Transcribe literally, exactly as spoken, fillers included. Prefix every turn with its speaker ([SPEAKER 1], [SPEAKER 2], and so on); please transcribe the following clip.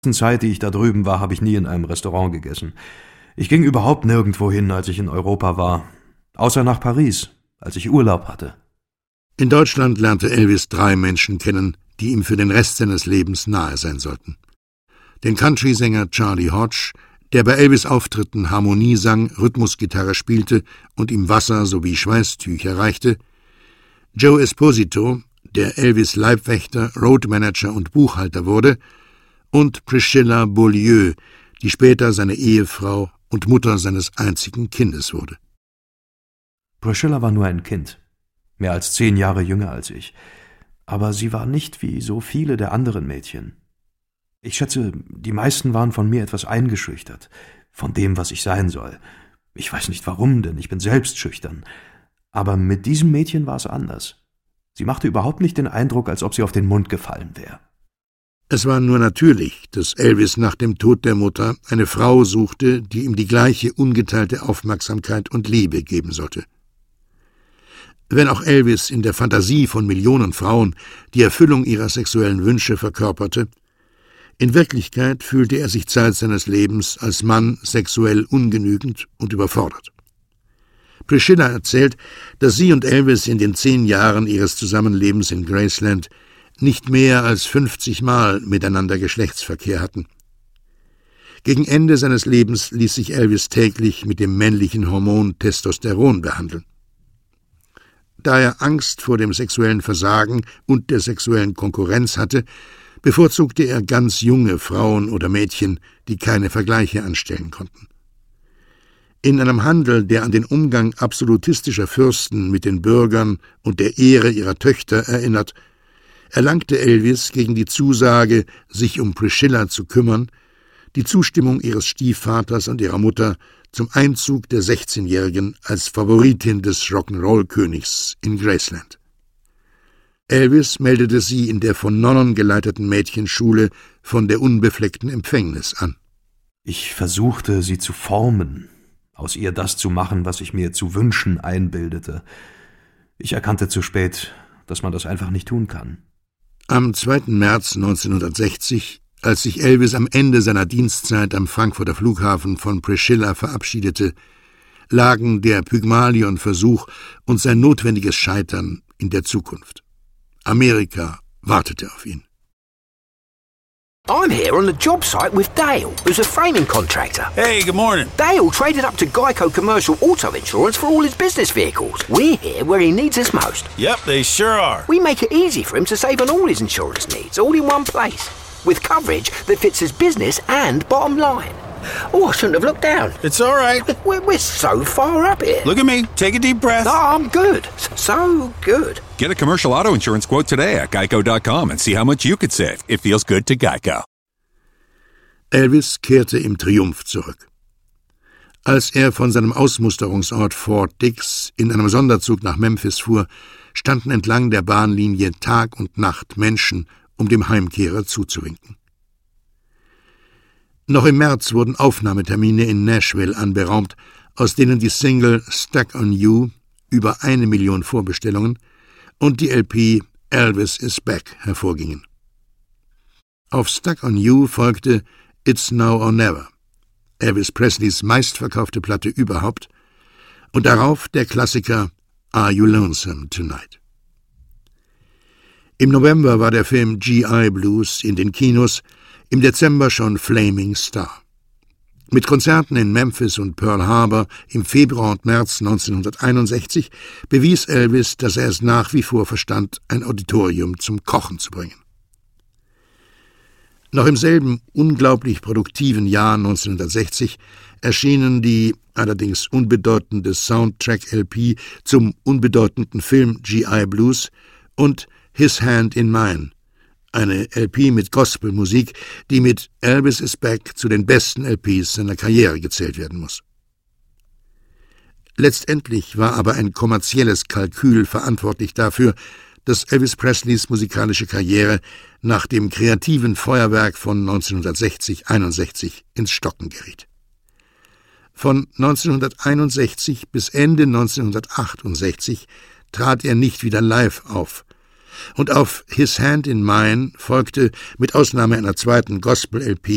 [SPEAKER 1] In der Zeit, die ich da drüben war, habe ich nie in einem Restaurant gegessen. Ich ging überhaupt nirgendwo hin, als ich in Europa war. Außer nach Paris, als ich Urlaub hatte.
[SPEAKER 2] In Deutschland lernte Elvis drei Menschen kennen, die ihm für den Rest seines Lebens nahe sein sollten. Den Country-Sänger Charlie Hodge, der bei Elvis' Auftritten Harmonie sang, Rhythmusgitarre spielte und ihm Wasser sowie Schweißtücher reichte, Joe Esposito, der Elvis' Leibwächter, Roadmanager und Buchhalter wurde, und Priscilla Beaulieu, die später seine Ehefrau und Mutter seines einzigen Kindes wurde.
[SPEAKER 1] Priscilla war nur ein Kind, mehr als zehn Jahre jünger als ich, aber sie war nicht wie so viele der anderen Mädchen. Ich schätze, die meisten waren von mir etwas eingeschüchtert, von dem, was ich sein soll. Ich weiß nicht warum, denn ich bin selbst schüchtern. Aber mit diesem Mädchen war es anders. Sie machte überhaupt nicht den Eindruck, als ob sie auf den Mund gefallen wäre.
[SPEAKER 2] Es war nur natürlich, dass Elvis nach dem Tod der Mutter eine Frau suchte, die ihm die gleiche ungeteilte Aufmerksamkeit und Liebe geben sollte. Wenn auch Elvis in der Fantasie von Millionen Frauen die Erfüllung ihrer sexuellen Wünsche verkörperte, in Wirklichkeit fühlte er sich Zeit seines Lebens als Mann sexuell ungenügend und überfordert. Priscilla erzählt, dass sie und Elvis in den zehn Jahren ihres Zusammenlebens in Graceland nicht mehr als fünfzig Mal miteinander Geschlechtsverkehr hatten. Gegen Ende seines Lebens ließ sich Elvis täglich mit dem männlichen Hormon Testosteron behandeln. Da er Angst vor dem sexuellen Versagen und der sexuellen Konkurrenz hatte, bevorzugte er ganz junge Frauen oder Mädchen, die keine Vergleiche anstellen konnten. In einem Handel, der an den Umgang absolutistischer Fürsten mit den Bürgern und der Ehre ihrer Töchter erinnert, erlangte Elvis gegen die Zusage, sich um Priscilla zu kümmern, die Zustimmung ihres Stiefvaters und ihrer Mutter zum Einzug der sechzehnjährigen als Favoritin des Rock'n'Roll-Königs in Graceland. Elvis meldete sie in der von Nonnen geleiteten Mädchenschule von der unbefleckten Empfängnis an.
[SPEAKER 1] Ich versuchte, sie zu formen, aus ihr das zu machen, was ich mir zu wünschen einbildete. Ich erkannte zu spät, dass man das einfach nicht tun kann.
[SPEAKER 2] Am zweiten März neunzehnhundertsechzig, als sich Elvis am Ende seiner Dienstzeit am Frankfurter Flughafen von Priscilla verabschiedete, lagen der Pygmalion-Versuch und sein notwendiges Scheitern in der Zukunft. Amerika wartete auf ihn.
[SPEAKER 3] I'm here on the job site with Dale, who's a framing contractor.
[SPEAKER 4] Hey, good morning.
[SPEAKER 3] Dale traded up to Geico Commercial Auto Insurance for all his business vehicles. We're here where he needs us most.
[SPEAKER 4] Yep, they sure are.
[SPEAKER 3] We make it easy for him to save on all his insurance needs, all in one place, with coverage that fits his business and bottom line. Oh, I shouldn't have looked down.
[SPEAKER 4] It's all right.
[SPEAKER 3] We're, we're so far up here.
[SPEAKER 4] Look at me. Take a deep breath.
[SPEAKER 3] No, I'm good. So good.
[SPEAKER 5] Get a commercial auto insurance quote today at geico dot com and see how much you could save. It feels good to Geico.
[SPEAKER 2] Elvis kehrte im Triumph zurück. Als er von seinem Ausmusterungsort Fort Dix in einem Sonderzug nach Memphis fuhr, standen entlang der Bahnlinie Tag und Nacht Menschen, um dem Heimkehrer zuzuwinken. Noch im März wurden Aufnahmetermine in Nashville anberaumt, aus denen die Single Stuck on You über eine Million Vorbestellungen und die L P Elvis is Back hervorgingen. Auf Stuck on You folgte It's Now or Never, Elvis Presleys meistverkaufte Platte überhaupt, und darauf der Klassiker Are You Lonesome Tonight? Im November war der Film G I Blues in den Kinos, im Dezember schon Flaming Star. Mit Konzerten in Memphis und Pearl Harbor im Februar und März neunzehnhunderteinundsechzig bewies Elvis, dass er es nach wie vor verstand, ein Auditorium zum Kochen zu bringen. Noch im selben unglaublich produktiven Jahr neunzehnhundertsechzig erschienen die allerdings unbedeutende Soundtrack-L P zum unbedeutenden Film G I Blues und His Hand in Mine, eine L P mit Gospelmusik, die mit Elvis is Back zu den besten L Ps seiner Karriere gezählt werden muss. Letztendlich war aber ein kommerzielles Kalkül verantwortlich dafür, dass Elvis Presleys musikalische Karriere nach dem kreativen Feuerwerk von neunzehnhundertsechzig einundsechzig ins Stocken geriet. Von neunzehnhunderteinundsechzig bis Ende neunzehnhundertachtundsechzig trat er nicht wieder live auf, und auf His Hand in Mine folgte, mit Ausnahme einer zweiten Gospel-L P,